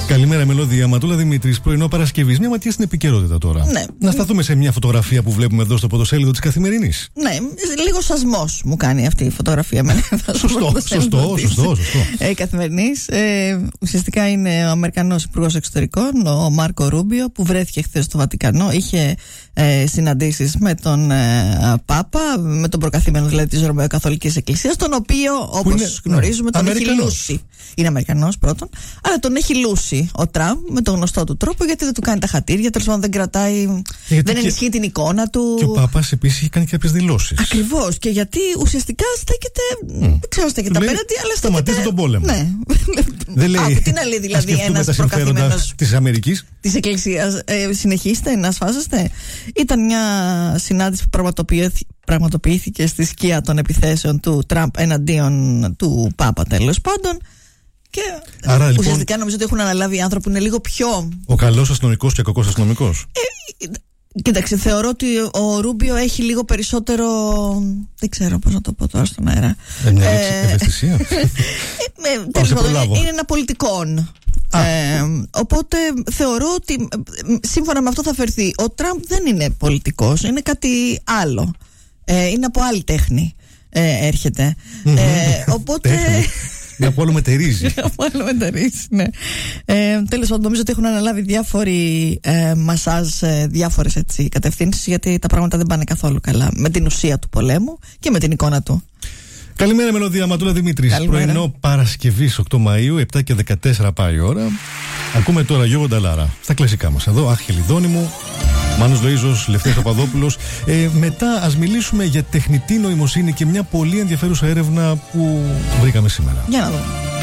Καλημέρα, Μελώδια. Ματούλα Δημήτρης, πρωινό Παρασκευής. Μια ματιά στην επικαιρότητα τώρα. Ναι. Να σταθούμε σε μια φωτογραφία που βλέπουμε εδώ στο πρωτοσέλιδο της Καθημερινής. Ναι, λίγο σασμός μου κάνει αυτή η φωτογραφία. Σωστό. Η Καθημερινής ουσιαστικά είναι ο Αμερικανός Υπουργός Εξωτερικών, ο Μάρκο Ρούμπιο, που βρέθηκε χθες στο Βατικανό. Είχε συναντήσεις με τον Πάπα, με τον προκαθήμενο δηλαδή της Ρωμαιοκαθολικής Εκκλησίας, τον οποίο, όπως γνωρίζουμε, τον έχει λούσει. Είναι Αμερικανός πρώτον, αλλά τον έχει λούσει ο Τραμπ με τον γνωστό του τρόπο, γιατί δεν του κάνει τα χατήρια, τέλος πάντων δεν κρατάει, δεν ενισχύει την εικόνα του. Και ο Πάπας επίσης έχει κάνει κάποιες δηλώσεις. Ακριβώς, και γιατί ουσιαστικά στέκεται, δεν ξέρω, στέκεται απέναντι, αλλά σταματήστε τον πόλεμο. Ναι. Δεν λέει. Τι να λέει δηλαδή ένας προκαθημένος της Αμερικής, της Εκκλησίας, συνεχίστε να ασφάζεστε. Ήταν μια συνάντηση που πραγματοποιήθηκε στη σκιά των επιθέσεων του Τραμπ εναντίον του Πάπα, τέλος πάντων. Και άρα, λοιπόν, ουσιαστικά νομίζω ότι έχουν αναλάβει άνθρωποι που είναι λίγο πιο. Ο καλός αστυνομικός και ο κακός αστυνομικός. Κοίταξε, θεωρώ ότι ο Ρούμπιο έχει λίγο περισσότερο. Δεν ξέρω πώς να το πω τώρα στον αέρα. Μια ευαισθησία. Είναι ένα πολιτικόν. Οπότε θεωρώ ότι σύμφωνα με αυτό θα φερθεί. Ο Τραμπ δεν είναι πολιτικός, είναι κάτι άλλο. Είναι από άλλη τέχνη. Έρχεται. Οπότε. Είναι από άλλο μετερίζει. Ναι. Τέλος πάντων, νομίζω ότι έχουν αναλάβει διάφοροι μασάζ, διάφορες κατευθύνσεις, γιατί τα πράγματα δεν πάνε καθόλου καλά με την ουσία του πολέμου και με την εικόνα του. Καλημέρα, Μελωδία. Ματούλα Δημήτρης. Πρωινό Παρασκευής 8 Μαΐου, 7 και 14 πάει η ώρα. Ακούμε τώρα Γιώργο Νταλάρα στα κλασικά μας. Εδώ, Άχη Δόνημου, Μάνος Λοΐζος, Λευτέρης Παπαδόπουλος. Μετά ας μιλήσουμε για τεχνητή νοημοσύνη και μια πολύ ενδιαφέρουσα έρευνα που βρήκαμε σήμερα. Για να δούμε.